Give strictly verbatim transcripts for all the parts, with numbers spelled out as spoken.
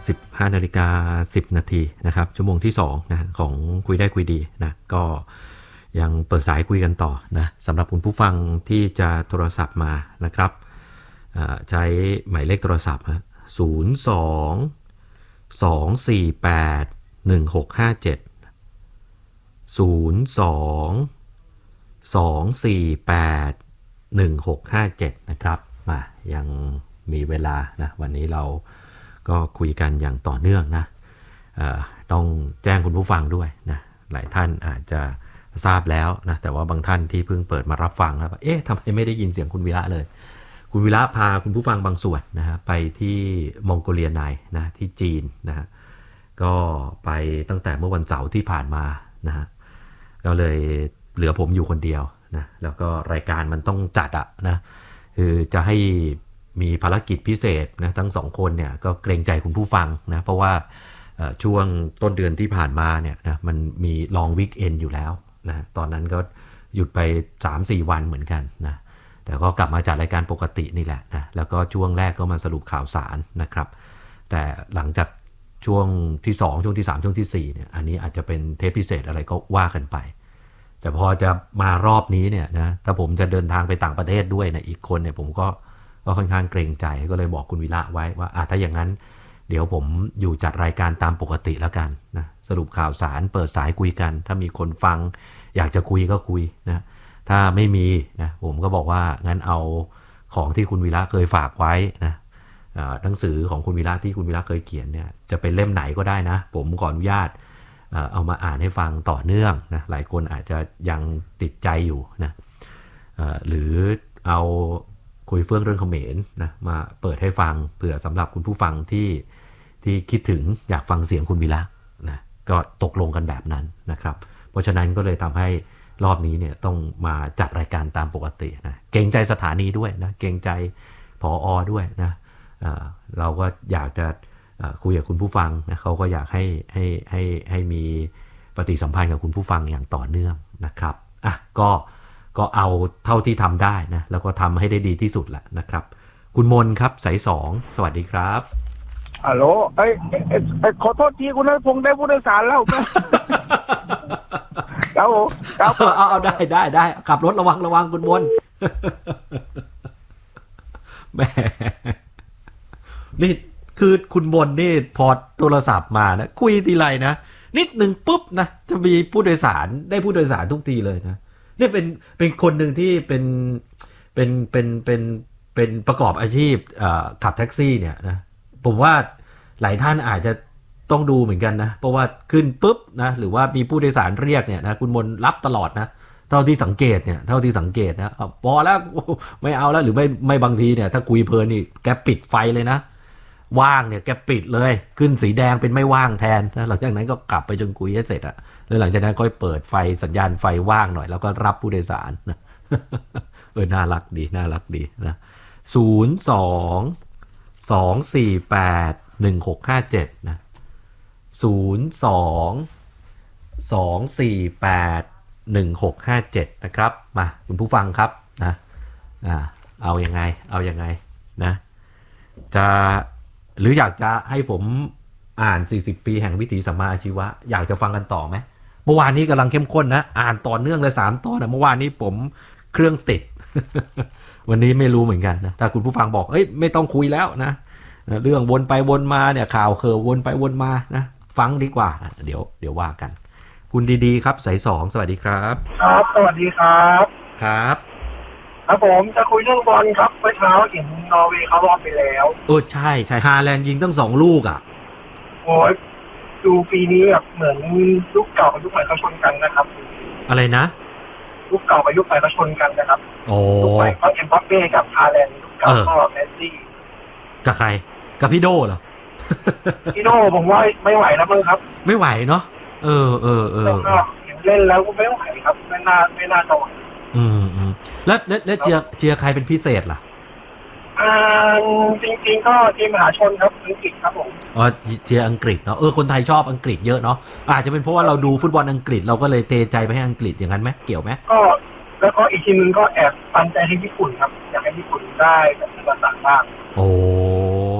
สิบห้านาฬิกาสิบนาทีนะครับชั่วโมงที่สองนะของคุยได้คุยดีนะก็ยังเปิดสายคุยกันต่อนะสำหรับคุณผู้ฟังที่จะโทรศัพท์มานะครับใช้หมายเลขโทรศัพท์ศูนย์ สอง สอง สี่ แปด หนึ่ง หก ห้า เจ็ด ศูนย์ สอง สอง สี่ แปด หนึ่ง หก ห้า เจ็ดนะครับมายังมีเวลานะวันนี้เราก็คุยกันอย่างต่อเนื่องนะต้องแจ้งคุณผู้ฟังด้วยนะหลายท่านอาจจะทราบแล้วนะแต่ว่าบางท่านที่เพิ่งเปิดมารับฟังแล้วเอ๊ะทำไมไม่ได้ยินเสียงคุณวีระเลยคุณวีระพาคุณผู้ฟังบางส่วนนะฮะไปที่มองโกเลียไนนะที่จีนนะฮะก็ไปตั้งแต่เมื่อวันเสาร์ที่ผ่านมานะฮะก็เลยเหลือผมอยู่คนเดียวนะแล้วก็รายการมันต้องจัดอะนะคือจะให้มีภารกิจพิเศษนะทั้งสองคนเนี่ยก็เกรงใจคุณผู้ฟังนะเพราะว่าช่วงต้นเดือนที่ผ่านมาเนี่ยนะมันมีลองวีคเอนด์อยู่แล้วนะตอนนั้นก็หยุดไป สามสี่ วันเหมือนกันนะแต่ก็กลับมาจัดรายการปกตินี่แหละนะแล้วก็ช่วงแรกก็มาสรุปข่าวสารนะครับแต่หลังจากช่วงที่สองช่วงที่สามช่วงที่สี่เนี่ยอันนี้อาจจะเป็นเทปพิเศษอะไรก็ว่ากันไปแต่พอจะมารอบนี้เนี่ยนะถ้าผมจะเดินทางไปต่างประเทศด้วยเนี่ยอีกคนเนี่ยผมก็ก็ค่อนข้างเกรงใจก็เลยบอกคุณวีระไว้ว่าอ่ะถ้าอย่างนั้นเดี๋ยวผมอยู่จัดรายการตามปกติแล้วกันนะสรุปข่าวสารเปิดสายคุยกันถ้ามีคนฟังอยากจะคุยก็คุยนะถ้าไม่มีนะผมก็บอกว่างั้นเอาของที่คุณวีระเคยฝากไว้นะหนังสือของคุณวีระที่คุณวีระเคยเขียนเนี่ยจะเป็นเล่มไหนก็ได้นะผมขออนุญาตเอามาอ่านให้ฟังต่อเนื่องนะหลายคนอาจจะยังติดใจอยู่นะหรือเอาคุยเฟื่องเรื่องเขมรนะมาเปิดให้ฟังเผื่อสำหรับคุณผู้ฟังที่ที่คิดถึงอยากฟังเสียงคุณวีระนะก็ตกลงกันแบบนั้นนะครับเพราะฉะนั้นก็เลยทำให้รอบนี้เนี่ยต้องมาจัดรายการตามปกตินะเกรงใจสถานีด้วยนะเกรงใจผอ.ด้วยนะเอ่อเราก็อยากจะคุยกับคุณผู้ฟังนะเขาก็อยากให้ให้ให้ให้มีปฏิสัมพันธ์กับคุณผู้ฟังอย่างต่อเนื่องนะครับอ่ะก็ก็เอาเท่าที่ทำได้นะแล้วก็ทำให้ได้ดีที่สุดแหละนะครับคุณมนครับสายสองสวัสดีครับฮัลโหลเอ้ยขอโทษทีคุณนายพงษ์ได้ผู้โดยสารแล้วครับครับเอาเอาได้ได้ได้ขับรถระวังระวังคุณมนแหมนี่คือคุณมนนี่พอโทรศัพท์มานะคุยทีไรนะนิดนึงปุ๊บนะจะมีผู้โดยสารได้ผู้โดยสารทุกทีเลยนะนี่เป็นเป็นคนหนึ่งที่เป็นเป็นเป็นเป็นเป็นประกอบอาชีพขับแท็กซี่เนี่ยนะผมว่าหลายท่านอาจจะต้องดูเหมือนกันนะเพราะว่าขึ้นปุ๊บนะหรือว่ามีผู้โดยสารเรียกเนี่ยนะคุณมนรับตลอดนะเท่าที่สังเกตเนี่ยเท่าที่สังเกตนะพอแล้วไม่เอาแล้วหรือไม่ไม่บางทีเนี่ยถ้าคุยเพลินนี่แกปิดไฟเลยนะว่างเนี่ยแกปิดเลยขึ้นสีแดงเป็นไม่ว่างแทนนะหลังจากนั้นก็กลับไปจนคุยให้เสร็จอะแล้วหลังจากนั้นก็เปิดไฟสัญญาณไฟว่างหน่อยแล้วก็รับผู้โดยสารนะเออน่ารักดีน่ารักดีนะศูนย์ สอง สอง สี่ แปด หนึ่ง หก ห้า เจ็ดนะศูนย์ สอง สอง สี่ แปด หนึ่ง หก ห้า เจ็ดนะครับมาคุณผู้ฟังครับนะอ่าเอายังไงเอายังไงนะจะหรืออยากจะให้ผมอ่านสี่สิบปีแห่งวิถีสัมมาอาชีวะอยากจะฟังกันต่อไหมเมื่อวานนี้กำลังเข้มข้นนะอ่านต่อเนื่องเลยสามตอนนะเมื่อวานนี้ผมเครื่องติด วันนี้ไม่รู้เหมือนกันนะถ้าคุณผู้ฟังบอกเอ้ยไม่ต้องคุยแล้วนะเรื่องวนไปวนมาเนี่ยข่าวเคอวนไปวนมานะฟังดีกว่าเดี๋ยวเดี๋ยวว่ากันคุณดีๆครับสายสองสวัสดีครับครับสวัสดีครับครับครับผมจะคุยเรื่องบอลครับเมื่อเช้าเห็นนอร์เวย์เขารอบไปแล้วเออใช่ใช่ฮาแลนด์ยิงตั้งสองลูกอ่ะโอ้ยดูปีนี้แบบเหมือนยุคเก่ากับยุคใหม่เขาชนกันนะครับอะไรนะยุคเก่ากับยุคใหม่เขาชนกันนะครับยุคใหม่ก็เอ็มบัปเป้กับฮาแลนด์ยุคเก่าก็เมสซี่กับใครกับพี่โดเหรอพี่โดผมว่าไม่ไหวแล้วมั้งครับไม่ไหวเนาะเออเออเออเล่นแล้วก็ไม่ไหวครับไม่น่าไม่น่าจะไหวอืมอืมแล้วแล้วแล้วเจียเจียใครเป็นพิเศษล่ะอ่าจริงๆก็ทีมมหาชนครับอังกฤษครับผมอ๋อเจียอังกฤษเนาะเออคนไทยชอบอังกฤษเยอะเนาะอาจจะเป็นเพราะว่าเราดูฟุตบอลอังกฤษเราก็เลยเทใจไปให้อังกฤษอย่างนั้นไหมเกี่ยวไหมก็แล้วก็อีกทีนึงก็แอบปันใจให้ญี่ปุ่นครับอยากให้ญี่ปุ่นได้แบบภาษาบ้างโอ้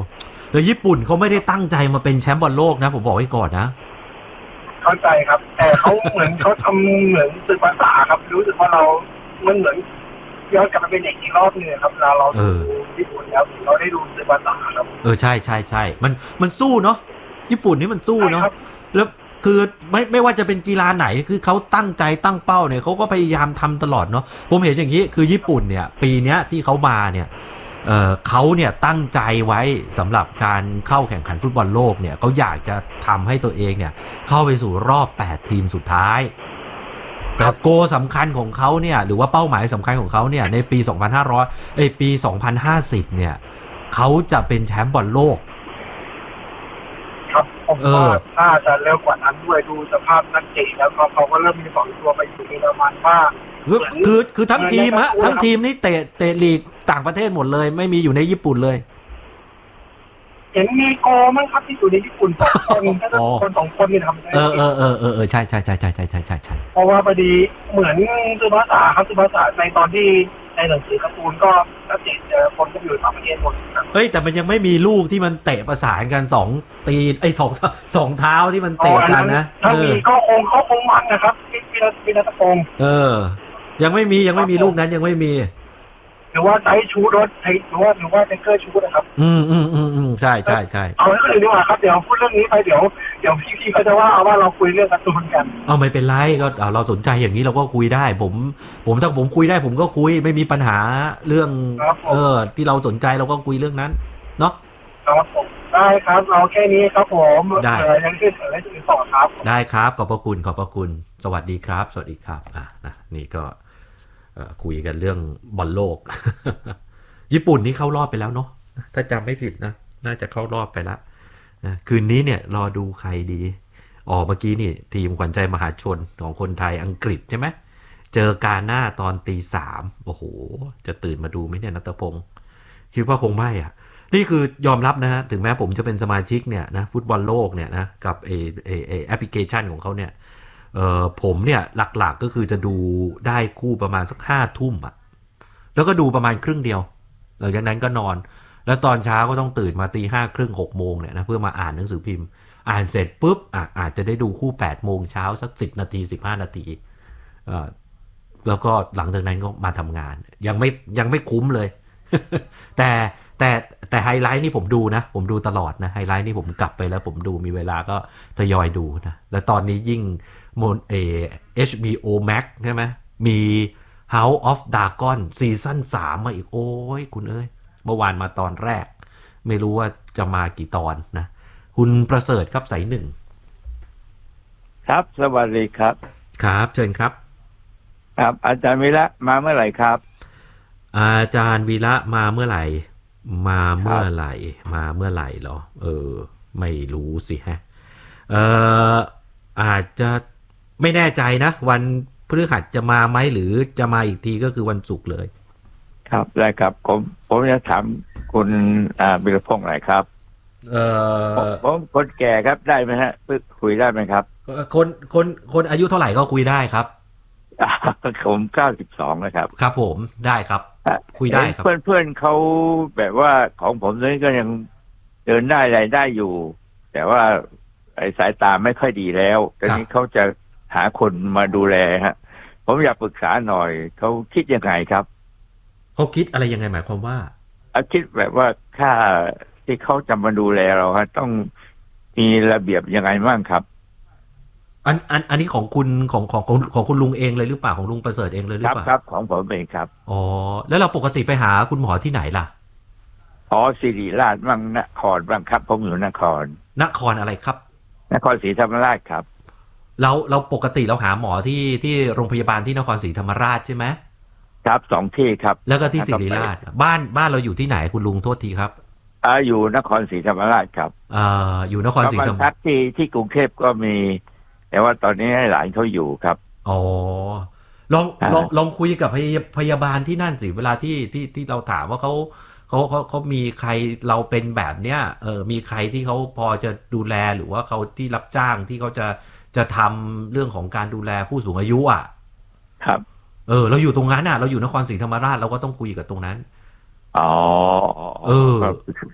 แล้วญี่ปุ่นเขาไม่ได้ตั้งใจมาเป็นแชมป์บอลโลกนะผมบอกไว้ก่อนนะเข้าใจครับแต่เขาเหมือนเขาทำเหมือนสื่อภาษาครับรู้สึกว่าเรามันเหมือนย้อนกลับมาเป็นเด็กอีกรอบนึงครับเราเราดูญี่ปุ่นแล้วเราได้ดูสื่อภาษาครับเออใช่ใช่ใช่มันมันสู้เนาะญี่ปุ่นนี่มันสู้เนาะแล้วคือไม่ไม่ว่าจะเป็นกีฬาไหนคือเขาตั้งใจตั้งเป้าเนี่ยเขาก็พยายามทำตลอดเนาะผมเห็นอย่างนี้คือญี่ปุ่นเนี่ยปีนี้ที่เขามาเนี่ยเออเขาเนี่ยตั้งใจไว้สำหรับการเข้าแข่งขันฟุตบอลโลกเนี่ยเขาอยากจะทำให้ตัวเองเนี่ยเข้าไปสู่รอบแปดทีมสุดท้ายแต่โกสำคัญของเขาเนี่ยหรือว่าเป้าหมายสำคัญของเขาเนี่ยในปีสองพันห้าร้อยเอ้ยปีสองพันห้าสิบเนี่ยเขาจะเป็นแชมป์บอลโลกครับผมว่าน่าจะเร็วกว่านั้นด้วยดูสภาพนักเตะแล้วก็เขาก็เริ่มมีสองตัวไปอยู่ในประมาณว่าคือคือทั้งทีมฮะทั้งทีมนี่เตะเตะลีกต่างประเทศหมดเลยไม่มีอยู่ในญี่ปุ่นเลยเห็นมีโกมั้งครับที่อยู่ในญี่ปุ่นสองคนแค่คนสองคนนี่ทำได้เออเออเออเออเออใช่ใช่ใช่ใช่ใช่ใช่ใช่ใช่เพราะว่าพอดีเหมือนสื่อภาษาครับสื่อภาษาในตอนที่ในหนังสือการ์ตูนก็นักเตะเจอคนก็อยู่ต่างประเทศหมดเฮ้ยแต่มันยังไม่มีลูกที่มันเตะประสานกันสองตีไอ้สองสองเท้าที่มันเตะกันนะถ้ามีก็คงเขาคงมันนะครับวินาวินาตะพงเออยังไม่มียังไม่มีลูกนั้นยังไม่มีหรือว่าไซชูรถหรือว่าหรือว่าไทเกอร์ชูนะครับอืมอืมอืมอืมใช่ใช่ใช่เอาเรื่องนี้ดีกว่าครับเดี๋ยวพูดเรื่องนี้ไปเดี๋ยวเดี๋ยวพี่ๆเขาจะว่าเอาว่าเราคุยเรื่องการ์ตูนกันเอาไม่เป็นไรก็เราสนใจอย่างนี้เราก็คุยได้ผมผมถ้าผมคุยได้ผมก็คุยไม่มีปัญหาเรื่องเออที่เราสนใจเราก็คุยเรื่องนั้นเนาะครับผมได้ครับเราแค่นี้ครับผมได้ยังขึ้นอะไรอื่นต่อครับได้ครับขอบพระคุณขอบพระคุณสวัสดีครับสวัสดีครับอ่ะนะนี่ก็คุยกันเรื่องบอลโลก ญี่ปุ่นนี่เข้ารอบไปแล้วเนาะถ้าจำไม่ผิดนะน่าจะเข้ารอบไปแล้วนะคืนนี้เนี่ยรอดูใครดีอ๋อเมื่อกี้นี่ทีมขวัญใจมหาชนของคนไทยอังกฤษใช่ไหมเจอกาหน้าตอนตีสามโอ้โหจะตื่นมาดูไหมเนี่ยณัฐพงศ์คิดว่าคงไม่อ่ะนี่คือยอมรับนะฮะถึงแม้ผมจะเป็นสมาชิกเนี่ยนะฟุตบอลโลกเนี่ยนะกับเอเอเอแอปพลิเคชันของเขาเนี่ยเอ่อผมเนี่ยหลักๆก็คือจะดูได้คู่ประมาณสักห้าทุ่มอ่ะแล้วก็ดูประมาณครึ่งเดียวหลังจากนั้นก็นอนแล้วตอนเช้าก็ต้องตื่นมาตีห้าครึ่งหกโมงเนี่ยนะเพื่อมาอ่านหนังสือพิมพ์อ่านเสร็จปุ๊บอ่ะอาจจะได้ดูคู่แปดโมงเช้าสักสิบนาทีสิบห้านาทีเอ่อแล้วก็หลังจากนั้นก็มาทำงานยังไม่ยังไม่คุ้มเลย แต่แต่แต่ไฮไลท์นี่ผมดูนะผมดูตลอดนะไฮไลท์นี่ผมกลับไปแล้วผมดูมีเวลาก็ทยอยดูนะแล้วตอนนี้ยิ่งโมนเอ เอช บี โอ Max ใช่ไหมมี House of Dragon ซีซั่นสามมาอีกโอ้ยคุณเอ้ยเมื่อวานมาตอนแรกไม่รู้ว่าจะมากี่ตอนนะคุณประเสริฐครับสายหนึ่งครับสวัสดีครับครับเชิญครับครับอาจารย์วีระมาเมื่อไหร่ครับอาจารย์วีระมาเมื่อไหร่มาเมื่อไหร่มาเมื่อไหร่เหรอเออไม่รู้สิฮะเอออาจจะไม่แน่ใจนะวันพฤหัสจะมาไหมหรือจะมาอีกทีก็คือวันศุกร์เลยครับได้ครับผมผมจะถามคุณอ่าบิรพงษ์หน่อยครับเออผมคนแก่ครับได้ไหมฮะคุยได้ไหมครับคนคนคนอายุเท่าไหร่ก็คุยได้ครับผมเก้าสิบสองนะครับครับผมได้ครับคุยได้ครับเพื่อนเพื่อนเขาแบบว่าของผมนี่ก็ยังเดินได้อะไรได้อยู่แต่ว่าไอ้สายตาไม่ค่อยดีแล้วตอนนี้เขาจะหาคนมาดูแลฮะผมอยากปรึกษาหน่อยเขาคิดยังไงครับเขาคิดอะไรยังไงหมายความว่าคิดแบบว่าค่าที่เขาจะมาดูแลเราฮะต้องมีระเบียบยังไงบ้างครับอันอันอันนี้ของคุณของของของของคุณลุงเองเลยหรือเปล่าของลุงประเสริฐเองเลยหรือเปล่าครับของผมเองครับอ๋อแล้วเราปกติไปหาคุณหมอที่ไหนล่ะอ๋อศิริราชบ้างนครบ้างครับผมอยู่นครนครอะไรครับนครศรีธรรมราชครับเราเราปกติเราหาหมอที่ที่โรงพยาบาลที่นครศรีธรรมราชใช่ไหมครับสองที่ครับแล้วก็ที่ศิริราชบ้านบ้านเราอยู่ที่ไหนคุณลุงโทษทีครับอ่าอยู่นครศรีธรรมราชครับอ่าอยู่นครศรีธรรมราชที่ที่กรุงเทพก็มีแต่ว่าตอนนี้หลานเขาอยู่ครับอ๋อลองลองลองคุยกับพยาบาลที่นั่นสิเวลาที่ที่ที่เราถามว่าเขาเขาเขาเขามีใครเราเป็นแบบเนี้ยเออมีใครที่เขาพอจะดูแลหรือว่าเขาที่รับจ้างที่เขาจะจะทำเรื่องของการดูแลผู้สูงอายุอ่ะครับเออเราอยู่ตรงนั้นอ่ะเราอยู่นครศรีธรรมราชเราก็ต้องคุยกับตรงนั้นอ๋อเออ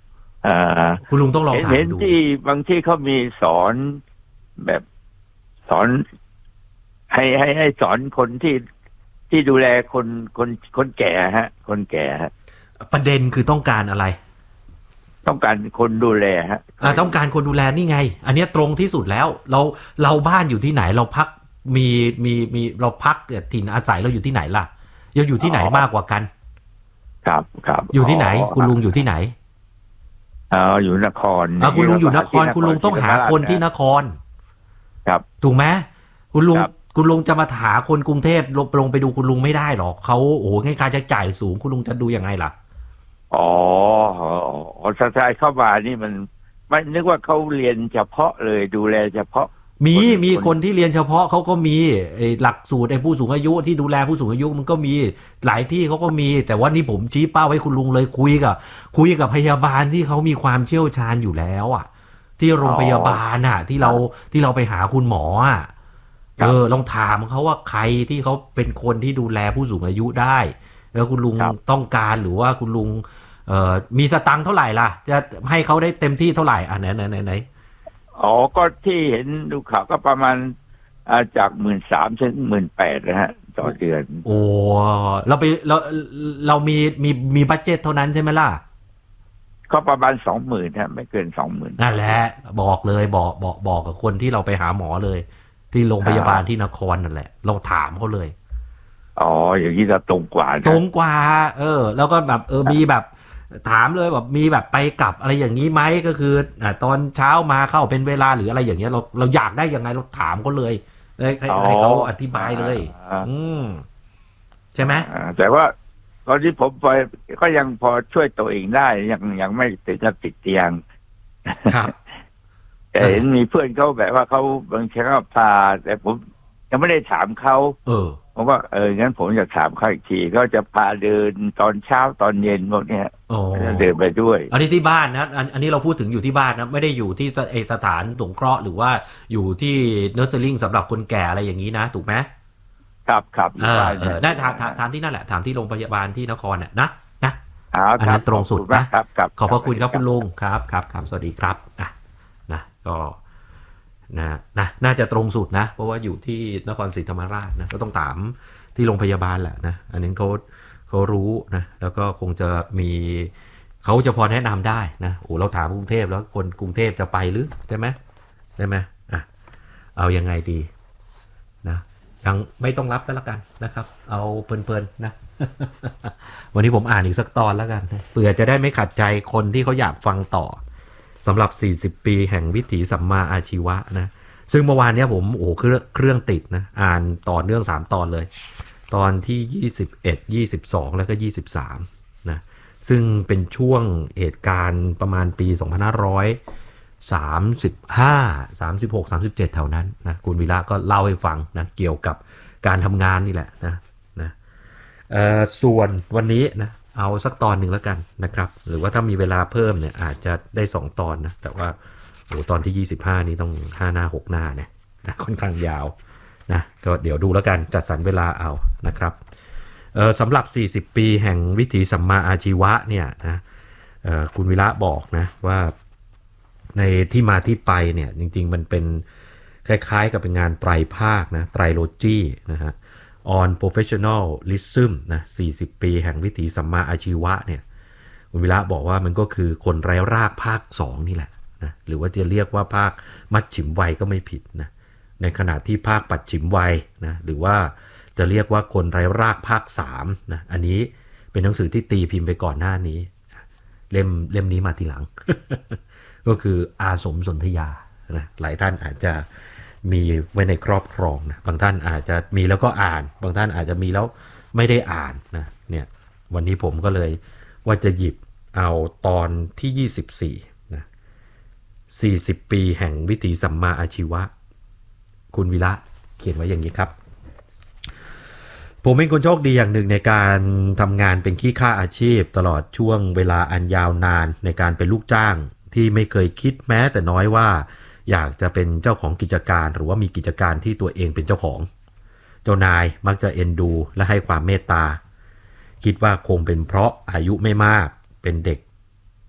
อ่าคุณลุงต้องลองถามดูเห็นที่บางที่เขามีสอนแบบสอนให้ให้ให้สอนคนที่ที่ดูแลคนคนคนแก่ฮะคนแก่ฮะประเด็นคือต้องการอะไรต้องการคนดูแลฮะอ่าต้องการคนดูแลนี่ไงอันนี้ตรงที่สุดแล้วเราเราบ้านอยู่ที่ไหนเราพักมีมีมีเราพักถิ่นอาศัยเราอยู่ที่ไหนล่ะเราอยู่ที่ไหนมากกว่ากันครับครับอยู่ที่ไหนคุณลุงอยู่ที่ไหนอ่าอยู่นครอ่าคุณลุงอยู่นครคุณลุงต้องหาคนที่นครครับถูกไหมคุณลุงคุณลุงจะมาหาคนกรุงเทพลงลงไปดูคุณลุงไม่ได้หรอกเขาโอ้โหง่ายการจะจ่ายสูงคุณลุงจะดูยังไงล่ะอ๋ออ๋อสไตล์เข้ามานี่มันไม่นึกว่าเขาเรียนเฉพาะเลยดูแลเฉพาะมีมีคนที่เรียนเฉพาะเขาก็มีไอ้หลักสูตรไอ้ผู้สูงอายุที่ดูแลผู้สูงอายุมันก็มีหลายที่เขาก็มีแต่ว่านี่ผมชี้เป้าให้คุณลุงเลยคุยกับคุยกับพยาบาลที่เขามีความเชี่ยวชาญอยู่แล้วอ่ะที่โรงพยาบาลอ่ะที่เราที่เราไปหาคุณหมออ่ะเออลองถามเขาว่าใครที่เขาเป็นคนที่ดูแลผู้สูงอายุได้แล้วคุณลุงต้องการหรือว่าคุณลุงเอ่อมีสตังค์เท่าไหร่ล่ะจะให้เขาได้เต็มที่เท่าไหร่อ่ะไหนไหนไหนไหนอ๋อก็ที่เห็นดูข่าวก็ประมาณจากหมื่นสามถึงหมื่นแปดนะฮะต่อเดือนโอ้เราไปเราเรามีมีมีบัดเจ็ตเท่านั้นใช่ไหมล่ะก็ประมาณสองหมื่นฮะไม่เกินสองหมื่นนั่นแหละบอกเลยบอกบอกบอกกับคนที่เราไปหาหมอเลยที่โรงพยาบาลที่นครนั่นแหละเราถามเขาเลยอ๋ออย่างนี้จะตรงกว่าตรงกว่าเออแล้วก็แบบเออมีแบบถามเลยแบบมีแบบไปกลับอะไรอย่างนี้ไหมก็คืออ่าตอนเช้ามาเข้าเป็นเวลาหรืออะไรอย่างเงี้ยเราเราอยากได้ยังไงเราถามเขาเลยให้ให้เขาอธิบายเลยอืมใช่ไหมแต่ว่าตอนที่ผมไปก็ยังพอช่วยตัวเองได้ยังยังไม่ติดติดเตียงครับแต่เห็นมีเพื่อนเขาแบบว่าเขาบางทีก็พาแต่ผมยังไม่ได้ถามเขาเออผมว่าเอองั้นผมจะถามเขาอีกทีก็จะพาเดินตอนเช้าตอนเย็นพวกนี้เดินไปด้วยอันนี้ที่บ้านนะอันนี้เราพูดถึงอยู่ที่บ้านนะไม่ได้อยู่ที่เอสถานสงเคราะห์หรือว่าอยู่ที่เนอร์เซอริ่งสำหรับคนแก่อะไรอย่างนี้นะถูกไหมครับครับเออได้ถามถามที่นั่นแหละถามที่โรงพยาบาลที่นครเนี่ยนะนะอันนั้นตรงสุดนะครับขอบพระคุณครับคุณลุงครับครับครับสวัสดีครับอ่ะนะก็นะนะน่าจะตรงสุดนะเพราะว่าอยู่ที่นครศรีธรรมราชนะก็ต้องถามที่โรงพยาบาลแหละนะอันนี้เขาเขารู้นะแล้วก็คงจะมีเขาจะพอแนะนำได้นะโอ้เราถามกรุงเทพแล้วคนกรุงเทพจะไปหรือใช่ไหมได้ไหมอ่ะเอายังไงดีนะยังไม่ต้องรับแล้วละกันนะครับเอาเพลินๆนะ วันนี้ผมอ่านอีกสักตอนแล้วกันเผื่อจะได้ไม่ขัดใจคนที่เขาอยากฟังต่อสำหรับสี่สิบปีแห่งวิถีสัมมาอาชีวะนะซึ่งเมื่อวานนี้ผมโอ้เครื่องเครื่องติดนะอ่านต่อเนื่องสามตอนเลยตอนที่ยี่สิบเอ็ด ยี่สิบสองแล้วก็ยี่สิบสามนะซึ่งเป็นช่วงเหตุการณ์ประมาณปีสองพันห้าร้อยสามสิบห้า สามสิบหก สามสิบเจ็ดแถวนั้นนะคุณวีระก็เล่าให้ฟังนะเกี่ยวกับการทำงานนี่แหละนะนะเอ่อส่วนวันนี้นะเอาสักตอนหนึ่งแล้วกันนะครับหรือว่าถ้ามีเวลาเพิ่มเนี่ยอาจจะได้สองตอนนะแต่ว่าโอ้ตอนที่ยี่สิบห้านี้ต้องห้าหน้าหกหน้าเนี่ยนะค่อนข้างยาวนะก็เดี๋ยวดูแล้วกันจัดสรรเวลาเอานะครับเอ่อสำหรับสี่สิบปีแห่งวิถีสัมมาอาชีวะเนี่ยนะเอ่อคุณวิระบอกนะว่าในที่มาที่ไปเนี่ยจริงๆมันเป็นคล้ายๆกับเป็นงานไตรภาคนะไตรโลจีนะฮะon professionalism นะสี่สิบปีแห่งวิถีสัมมาอาชีวะเนี่ยคุณวิระบอกว่ามันก็คือคนไร้รากภาคสองนี่แหละนะหรือว่าจะเรียกว่าภาคมัชฉิมวัยก็ไม่ผิดนะในขณะที่ภาคปัจฉิมวัยนะหรือว่าจะเรียกว่าคนไร้รากภาคสามนะอันนี้เป็นหนังสือที่ตีพิมพ์ไปก่อนหน้านี้เล่มเล่มนี้มาทีหลัง ก็คืออาสมสนธยานะหลายท่านอาจจะมีไว้ในครอบครองนะบางท่านอาจจะมีแล้วก็อ่านบางท่านอาจจะมีแล้วไม่ได้อ่านนะเนี่ยวันนี้ผมก็เลยว่าจะหยิบเอาตอนที่ยี่สิบสี่นะสี่สิบปีแห่งวิถีสัมมาอาชีวะคุณวิระเขียนไว้อย่างนี้ครับผมเป็นคนโชคดีอย่างหนึ่งในการทำงานเป็นขี้ข้าอาชีพตลอดช่วงเวลาอันยาวนานในการเป็นลูกจ้างที่ไม่เคยคิดแม้แต่น้อยว่าอยากจะเป็นเจ้าของกิจการหรือว่ามีกิจการที่ตัวเองเป็นเจ้าของเจ้านายมักจะเอ็นดูและให้ความเมตตาคิดว่าคงเป็นเพราะอายุไม่มากเป็นเด็ก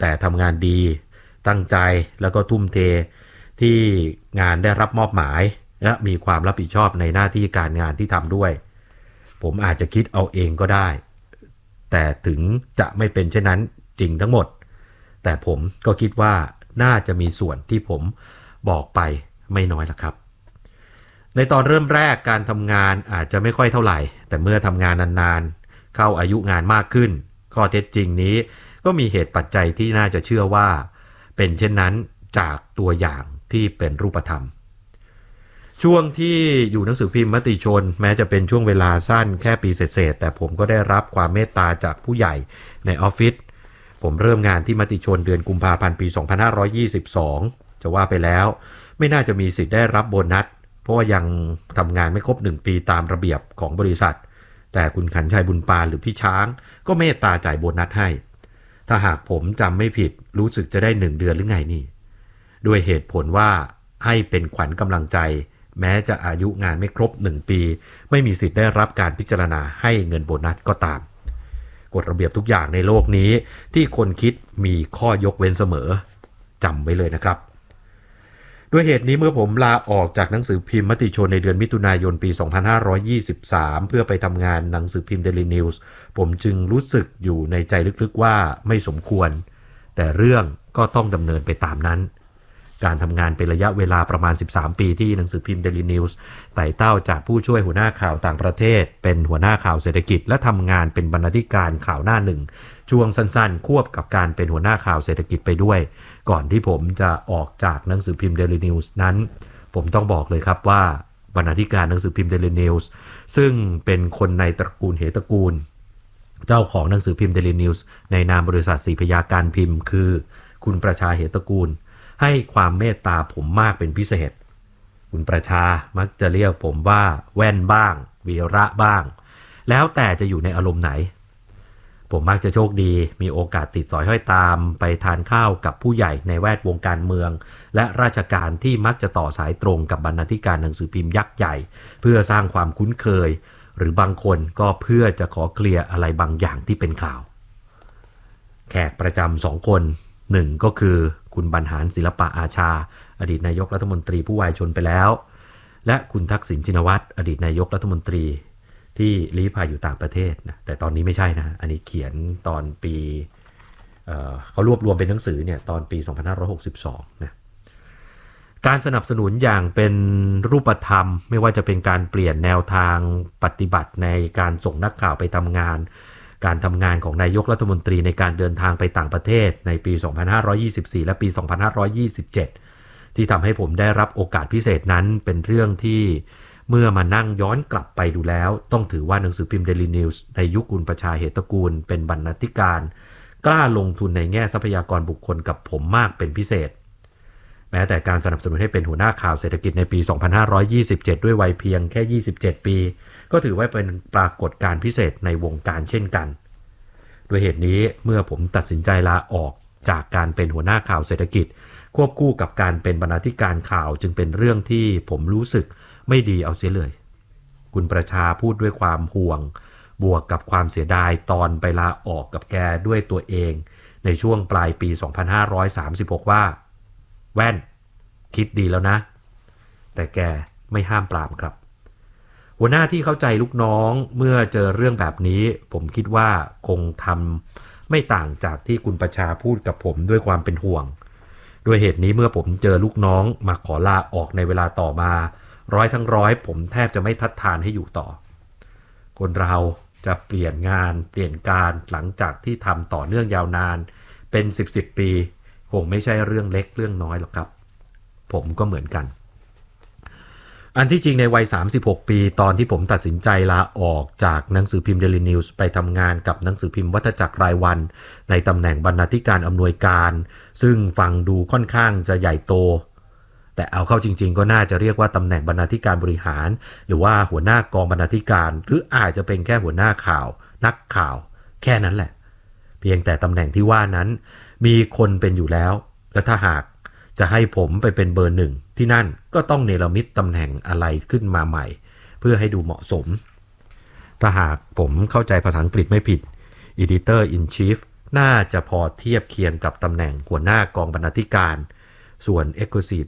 แต่ทำงานดีตั้งใจแล้วก็ทุ่มเทที่งานได้รับมอบหมายและมีความรับผิดชอบในหน้าที่การงานที่ทำด้วยผมอาจจะคิดเอาเองก็ได้แต่ถึงจะไม่เป็นเช่นนั้นจริงทั้งหมดแต่ผมก็คิดว่าน่าจะมีส่วนที่ผมบอกไปไม่น้อยละครับในตอนเริ่มแรกการทำงานอาจจะไม่ค่อยเท่าไหร่แต่เมื่อทำงานนานๆเข้าอายุงานมากขึ้นข้อเท็จจริงนี้ก็มีเหตุปัจจัยที่น่าจะเชื่อว่าเป็นเช่นนั้นจากตัวอย่างที่เป็นรูปธรรมช่วงที่อยู่หนังสือพิมพ์มติชนแม้จะเป็นช่วงเวลาสั้นแค่ปีเศษๆแต่ผมก็ได้รับความเมตตาจากผู้ใหญ่ในออฟฟิศผมเริ่มงานที่มติชนเดือนกุมภาพันธ์ปีสองพันห้าร้อยยี่สิบสองจะว่าไปแล้วไม่น่าจะมีสิทธิ์ได้รับโบนัสเพราะว่ายังทำงานไม่ครบหนึ่งปีตามระเบียบของบริษัทแต่คุณขันชัยบุญปานหรือพี่ช้างก็เมตตาจ่ายโบนัสให้ถ้าหากผมจำไม่ผิดรู้สึกจะได้หนึ่งเดือนหรือไงนี่ด้วยเหตุผลว่าให้เป็นขวัญกำลังใจแม้จะอายุงานไม่ครบหนึ่งปีไม่มีสิทธิ์ได้รับการพิจารณาให้เงินโบนัสก็ตามกฎระเบียบทุกอย่างในโลกนี้ที่คนคิดมีข้อยกเว้นเสมอจำไว้เลยนะครับด้วยเหตุนี้เมื่อผมลาออกจากหนังสือพิมพ์มติชนในเดือนมิถุนายนปีสองพันห้าร้อยยี่สิบสามเพื่อไปทำงานหนังสือพิมพ์ Daily News ผมจึงรู้สึกอยู่ในใจลึกๆว่าไม่สมควรแต่เรื่องก็ต้องดำเนินไปตามนั้นการทำงานเป็นระยะเวลาประมาณสิบสามปีที่หนังสือพิมพ์ Daily News ไต่เต้าจากผู้ช่วยหัวหน้าข่าวต่างประเทศเป็นหัวหน้าข่าวเศรษฐกิจและทำงานเป็นบรรณาธิการข่าวหน้าหนึ่งช่วงสั้นๆควบกับการเป็นหัวหน้าข่าวเศรษฐกิจไปด้วยก่อนที่ผมจะออกจากหนังสือพิมพ์ Daily News นั้นผมต้องบอกเลยครับว่าบรรณาธิการหนังสือพิมพ์ Daily News ซึ่งเป็นคนในตระกูลเหตระกูลเจ้าของหนังสือพิมพ์ Daily News ในนามบริษัทศรีพยาการพิมพ์คือคุณประชาเหตระกูลให้ความเมตตาผมมากเป็นพิเศษคุณประชามักจะเรียกผมว่าแว่นบ้างวีระบ้างแล้วแต่จะอยู่ในอารมณ์ไหนผมมักจะโชคดีมีโอกาสติดสอยห้อยตามไปทานข้าวกับผู้ใหญ่ในแวดวงการเมืองและราชการที่มักจะต่อสายตรงกับบรรณาธิการหนังสือพิมพ์ยักษ์ใหญ่เพื่อสร้างความคุ้นเคยหรือบางคนก็เพื่อจะขอเคลียร์อะไรบางอย่างที่เป็นข่าวแขกประจำสองคนหนึ่งก็คือคุณบรรหารศิลปะอาชาอดีตนายกรัฐมนตรีผู้วายชนไปแล้วและคุณทักษิณชินวัตรอดีตนายกรัฐมนตรีที่ลี้ภัยอยู่ต่างประเทศนะแต่ตอนนี้ไม่ใช่นะอันนี้เขียนตอนปีเอ่อเขารวบรวมเป็นหนังสือเนี่ยตอนปีสองพันห้าร้อยหกสิบสองนะการสนับสนุนอย่างเป็นรูปธรรมไม่ว่าจะเป็นการเปลี่ยนแนวทางปฏิบัติในการส่งนักข่าวไปทำงานการทำงานของนายกรัฐมนตรีในการเดินทางไปต่างประเทศในปีสองพันห้าร้อยยี่สิบสี่และปีสองพันห้าร้อยยี่สิบเจ็ดที่ทำให้ผมได้รับโอกาสพิเศษนั้นเป็นเรื่องที่เมื่อมานั่งย้อนกลับไปดูแล้วต้องถือว่าหนังสือพิมพ์ Daily News ในยุคคุณประชาเหตระกูลเป็นบรรณาธิการกล้าลงทุนในแง่ทรัพยากรบุคคลกับผมมากเป็นพิเศษแม้แต่การสนับสนุนให้เป็นหัวหน้าข่าวเศรษฐกิจในปีสองพันห้าร้อยยี่สิบเจ็ดด้วยวัยเพียงแค่ยี่สิบเจ็ดปีก็ถือว่าเป็นปรากฏการณ์พิเศษในวงการเช่นกันด้วยเหตุนี้เมื่อผมตัดสินใจลาออกจากการเป็นหัวหน้าข่าวเศรษฐกิจควบคู่กับการเป็นบรรณาธิการข่าวจึงเป็นเรื่องที่ผมรู้สึกไม่ดีเอาเสียเลยคุณประชาพูดด้วยความห่วงบวกกับความเสียดายตอนไปลาออกกับแกด้วยตัวเองในช่วงปลายปีสองพันห้าร้อยสามสิบหกว่าแว่นคิดดีแล้วนะแต่แกไม่ห้ามปรามครับหัวหน้าที่เข้าใจลูกน้องเมื่อเจอเรื่องแบบนี้ผมคิดว่าคงทำไม่ต่างจากที่คุณประชาพูดกับผมด้วยความเป็นห่วงด้วยเหตุนี้เมื่อผมเจอลูกน้องมาขอลาออกในเวลาต่อมาร้อยทั้งร้อยผมแทบจะไม่ทัดทานให้อยู่ต่อคนเราจะเปลี่ยนงานเปลี่ยนการหลังจากที่ทำต่อเนื่องยาวนานเป็นสิบสิบปีคงไม่ใช่เรื่องเล็กเรื่องน้อยหรอกครับผมก็เหมือนกันอันที่จริงในวัยสามสิบหกปีตอนที่ผมตัดสินใจลาออกจากหนังสือพิมพ์ Daily News ไปทำงานกับหนังสือพิมพ์วัฏจักรรายวันในตำแหน่งบรรณาธิการอำนวยการซึ่งฟังดูค่อนข้างจะใหญ่โตแต่เอาเข้าจริงๆก็น่าจะเรียกว่าตำแหน่งบรรณาธิการบริหารหรือว่าหัวหน้ากองบรรณาธิการหรืออาจจะเป็นแค่หัวหน้าข่าวนักข่าวแค่นั้นแหละเพียงแต่ตำแหน่งที่ว่านั้นมีคนเป็นอยู่แล้วและถ้าหากจะให้ผมไปเป็นเบอร์หนึ่งที่นั่นก็ต้องเนรมิตตำแหน่งอะไรขึ้นมาใหม่เพื่อให้ดูเหมาะสมถ้าหากผมเข้าใจภาษาอังกฤษไม่ผิด Editor in Chief น่าจะพอเทียบเคียงกับตำแหน่งหัวหน้ากองบรรณาธิการส่วน Exclusive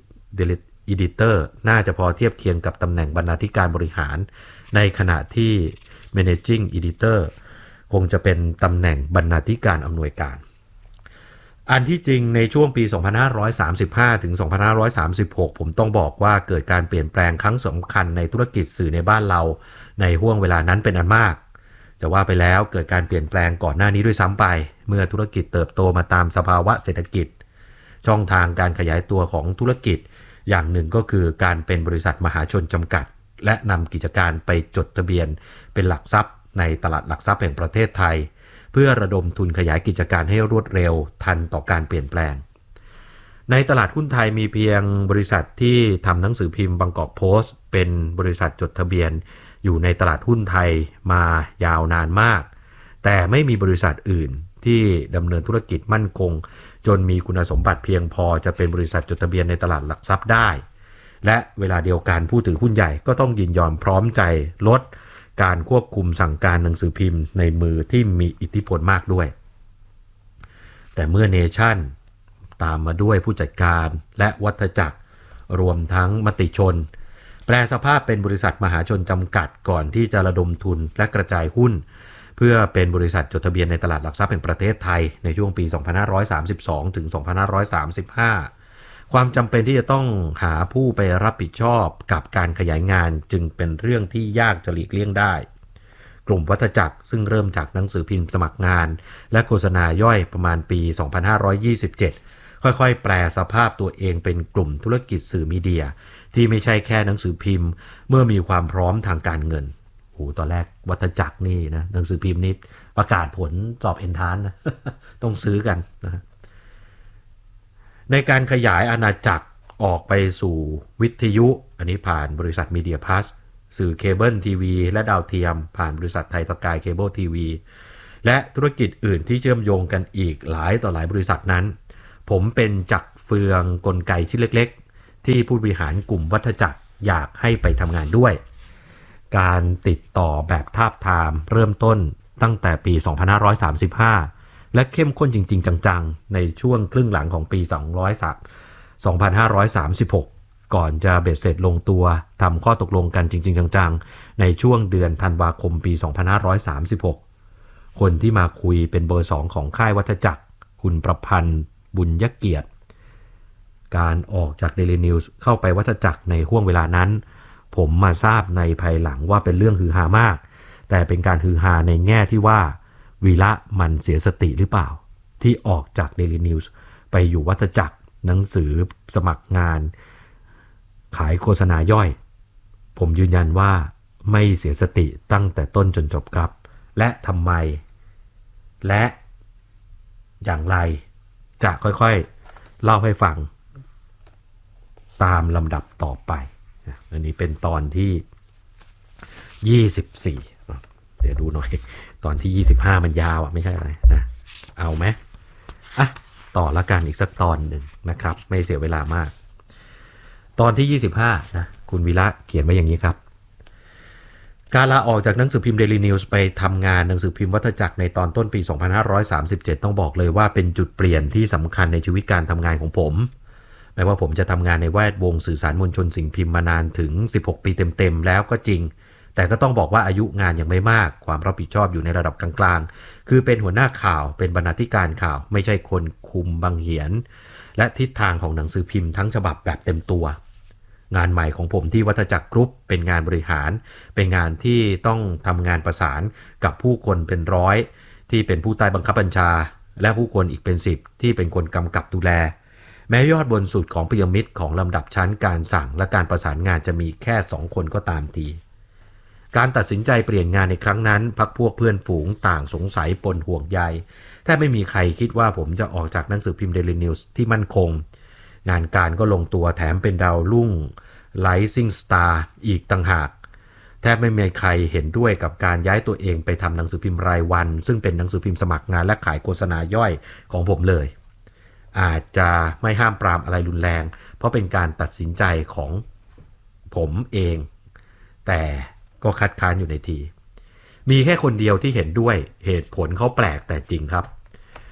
Editor น่าจะพอเทียบเคียงกับตำแหน่งบรรณาธิการบริหารในขณะที่ Managing Editor คงจะเป็นตำแหน่งบรรณาธิการอำนวยการอันที่จริงในช่วงปี สองพันห้าร้อยสามสิบห้า ถึง สองพันห้าร้อยสามสิบหก ผมต้องบอกว่าเกิดการเปลี่ยนแปลงครั้งสำคัญในธุรกิจสื่อในบ้านเราในห้วงเวลานั้นเป็นอันมากจะว่าไปแล้วเกิดการเปลี่ยนแปลงก่อนหน้านี้ด้วยซ้ำไปเมื่อธุรกิจเติบโตมาตามสภาวะเศรษฐกิจช่องทางการขยายตัวของธุรกิจอย่างหนึ่งก็คือการเป็นบริษัทมหาชนจำกัดและนำกิจการไปจดทะเบียนเป็นหลักทรัพย์ในตลาดหลักทรัพย์แห่งประเทศไทยเพื่อระดมทุนขยายกิจการให้รวดเร็วทันต่อการเปลี่ยนแปลงในตลาดหุ้นไทยมีเพียงบริษัทที่ทำหนังสือพิมพ์บางกอกโพสต์เป็นบริษัทจดทะเบียนอยู่ในตลาดหุ้นไทยมายาวนานมากแต่ไม่มีบริษัทอื่นที่ดำเนินธุรกิจมั่นคงจนมีคุณสมบัติเพียงพอจะเป็นบริษัทจดทะเบียนในตลาดหลักทรัพย์ได้และเวลาเดียวกันผู้ถือหุ้นใหญ่ก็ต้องยินยอมพร้อมใจลดการควบคุมสั่งการหนังสือพิมพ์ในมือที่มีอิทธิพลมากด้วยแต่เมื่อเนชั่นตามมาด้วยผู้จัดการและวัฏจักรรวมทั้งมติชนแปลสภาพเป็นบริษัทมหาชนจำกัดก่อนที่จะระดมทุนและกระจายหุ้นเพื่อเป็นบริษัทจดทะเบียนในตลาดหลักทรัพย์แห่งประเทศไทยในช่วงปี สองพันห้าร้อยสามสิบสอง ถึง สองพันห้าร้อยสามสิบห้า ความจำเป็นที่จะต้องหาผู้ไปรับผิดชอบกับการขยายงานจึงเป็นเรื่องที่ยากจะหลีกเลี่ยงได้กลุ่มวัฏจักรซึ่งเริ่มจากหนังสือพิมพ์สมัครงานและโฆษณาย่อยประมาณปี สองพันห้าร้อยยี่สิบเจ็ด ค่อยๆแปลสภาพตัวเองเป็นกลุ่มธุรกิจสื่อมีเดียที่ไม่ใช่แค่หนังสือพิมพ์เมื่อมีความพร้อมทางการเงินโหตอนแรกวัฏจักรนี่นะหนังสือพิมพ์นี่ประกาศผลสอบเอนทรานซ์นะ ต้องซื้อกันนะในการขยายอาณาจักรออกไปสู่วิทยุอันนี้ผ่านบริษัทมีเดียพลัสสื่อเคเบิลทีวีและดาวเทียมผ่านบริษัทไทยสกายเคเบิลทีวีและธุรกิจอื่นที่เชื่อมโยงกันอีกหลายต่อหลายบริษัทนั้นผมเป็นจักรเฟืองกลไกชิ้นเล็กๆที่ผู้บริหารกลุ่มวัฏจักรอยากให้ไปทำงานด้วยการติดต่อแบบทาบทามเริ่มต้นตั้งแต่ปี สองพันห้าร้อยสามสิบห้า และเข้มข้นจริงๆจังๆในช่วงครึ่งหลังของปี สองพันห้าร้อยสามสิบหก ก่อนจะเบ็ดเสร็จลงตัวทำข้อตกลงกันจริงๆจังๆในช่วงเดือนธันวาคมปี สองพันห้าร้อยสามสิบหก คนที่มาคุยเป็นเบอร์สองของค่ายวัฏจักรคุณประพันธ์บุญยเกียรติการออกจาก Daily News เข้าไปวัฏจักรในห้วงเวลานั้นผมมาทราบในภายหลังว่าเป็นเรื่องฮือฮามากแต่เป็นการฮือฮาในแง่ที่ว่าวีระมันเสียสติหรือเปล่าที่ออกจาก Daily News ไปอยู่วัฏจักรหนังสือสมัครงานขายโฆษณาย่อยผมยืนยันว่าไม่เสียสติตั้งแต่ต้นจนจบครับและทำไมและอย่างไรจะค่อยๆเล่าให้ฟังตามลำดับต่อไปอันนี้เป็นตอนที่ยี่สิบสี่เดี๋ยวดูหน่อยตอนที่ยี่สิบห้ามันยาวอ่ะไม่ใช่อะไรนะเอาไหมอ่ะต่อละกันอีกสักตอนหนึ่งนะครับไม่เสียเวลามากตอนที่ยี่สิบห้านะคุณวิระเขียนไว้อย่างนี้ครับการลาออกจากหนังสือพิมพ์ Daily News ไปทำงานหนังสือพิมพ์วัฏจักรในตอนต้นปี สองพันห้าร้อยสามสิบเจ็ด ต้องบอกเลยว่าเป็นจุดเปลี่ยนที่สำคัญในชีวิตการทำงานของผมแม้ว่าผมจะทำงานในแวดวงสื่อสารมวลชนสิ่งพิมพ์มานานถึงสิบหกปีเต็มๆแล้วก็จริงแต่ก็ต้องบอกว่าอายุงานยังไม่มากความรับผิดชอบอยู่ในระดับกลางๆคือเป็นหัวหน้าข่าวเป็นบรรณาธิการข่าวไม่ใช่คนคุมบังเหียนและทิศทางของหนังสือพิมพ์ทั้งฉบับแบบเต็มตัวงานใหม่ของผมที่วัฏจักรกรุ๊ปเป็นงานบริหารเป็นงานที่ต้องทำงานประสานกับผู้คนเป็นร้อยที่เป็นผู้ใต้บังคับบัญชาและผู้คนอีกเป็นสิบที่เป็นคนกำกับดูแลแม้ยอดบนสุดของพีระมิดของลำดับชั้นการสั่งและการประสานงานจะมีแค่สองคนก็ตามทีการตัดสินใจเปลี่ยนงานในครั้งนั้นพรรคพวกเพื่อนฝูงต่างสงสัยปนห่วงใยแทบไม่มีใครคิดว่าผมจะออกจากหนังสือพิมพ์ Daily News ที่มั่นคงงานการก็ลงตัวแถมเป็นดาวรุ่ง Rising Star อีกต่างหากแทบไม่มีใครเห็นด้วยกับการย้ายตัวเองไปทำหนังสือพิมพ์รายวันซึ่งเป็นหนังสือพิมพ์สมัครงานและขายโฆษณาย่อยของผมเลยอาจจะไม่ห้ามปรามอะไรรุนแรงเพราะเป็นการตัดสินใจของผมเองแต่ก็คัดค้านอยู่ในทีมีแค่คนเดียวที่เห็นด้วยเหตุผลเขาแปลกแต่จริงครับ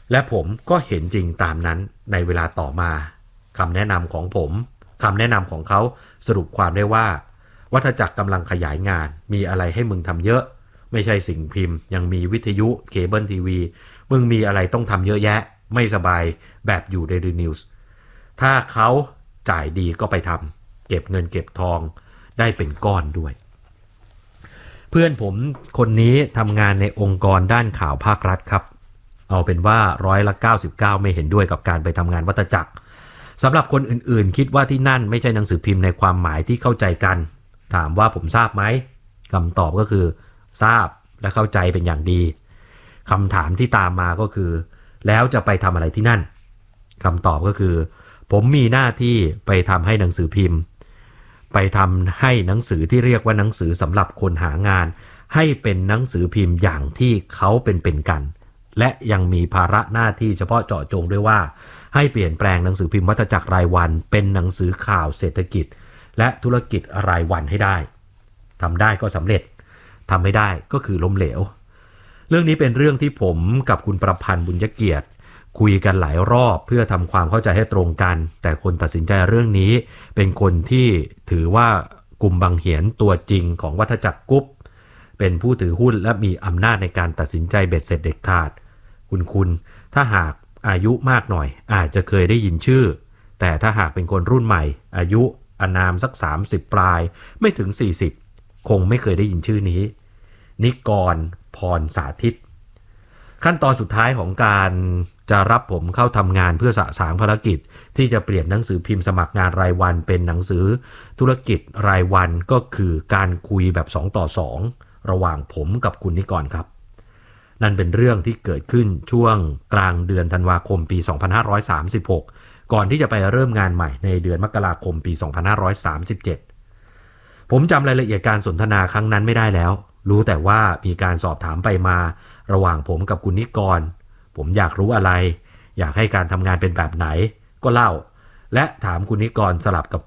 และผมก็เห็นจริงตามนั้นในเวลาต่อมาคำแนะนำของผมคำแนะนำของเขาสรุปความได้ว่าวัฏจักรกำลังขยายงานมีอะไรให้มึงทำเยอะไม่ใช่สิ่งพิมพ์ยังมีวิทยุเคเบิลทีวีมึงมีอะไรต้องทำเยอะแยะไม่สบายแบบอยู่ในDaily Newsถ้าเขาจ่ายดีก็ไปทำเก็บเงินเก็บทองได้เป็นก้อนด้วยเพื่อนผมคนนี้ทำงานในองค์กรด้านข่าวภาครัฐครับเอาเป็นว่าร้อยละเก้าสิบเก้าไม่เห็นด้วยกับการไปทำงานวัฏจักรสำหรับคนอื่นๆคิดว่าที่นั่นไม่ใช่หนังสือพิมพ์ในความหมายที่เข้าใจกันถามว่าผมทราบไหมคำตอบก็คือทราบและเข้าใจเป็นอย่างดีคำถามที่ตามมาก็คือแล้วจะไปทำอะไรที่นั่นคำตอบก็คือผมมีหน้าที่ไปทำให้หนังสือพิมพ์ไปทำให้หนังสือที่เรียกว่าหนังสือสำหรับคนหางานให้เป็นหนังสือพิมพ์อย่างที่เขาเป็นเป็นกันและยังมีภาระหน้าที่เฉพาะเจาะจงด้วยว่าให้เปลี่ยนแปลงหนังสือพิมพ์วัฏจักรรายวันเป็นหนังสือข่าวเศรษฐกิจและธุรกิจรายวันให้ได้ทำได้ก็สำเร็จทำไม่ได้ก็คือล้มเหลวเรื่องนี้เป็นเรื่องที่ผมกับคุณประพันธ์บุญยเกียรติคุยกันหลายรอบเพื่อทำความเข้าใจให้ตรงกันแต่คนตัดสินใจเรื่องนี้เป็นคนที่ถือว่ากลุ่มบังเหียนตัวจริงของวัฏจักรกรุ๊ปเป็นผู้ถือหุ้นและมีอำนาจในการตัดสินใจเบ็ดเสร็จเด็ดขาดคุณคุณถ้าหากอายุมากหน่อยอาจจะเคยได้ยินชื่อแต่ถ้าหากเป็นคนรุ่นใหม่อายุอานามสักสามสิบปลายไม่ถึงสี่สิบคงไม่เคยได้ยินชื่อนี้นิกรพรสาธิตขั้นตอนสุดท้ายของการจะรับผมเข้าทำงานเพื่อสะสางภารกิจที่จะเปลี่ยนหนังสือพิมพ์สมัครงานรายวันเป็นหนังสือธุรกิจรายวันก็คือการคุยแบบสองต่อสองระหว่างผมกับคุณนิกรครับนั่นเป็นเรื่องที่เกิดขึ้นช่วงกลางเดือนธันวาคมปีสองพันห้าร้อยสามสิบหกก่อนที่จะไปเริ่มงานใหม่ในเดือนมกราคมปีสองพันห้าร้อยสามสิบเจ็ดผมจำรายละเอียดการสนทนาครั้งนั้นไม่ได้แล้วรู้แต่ว่ามีการสอบถามไปมาระหว่างผมกับคุณนิกรผมอยากรู้อะไรอยากให้การทำงานเป็นแบบไหนก็เล่าและถามคุณนิกรสลับกับ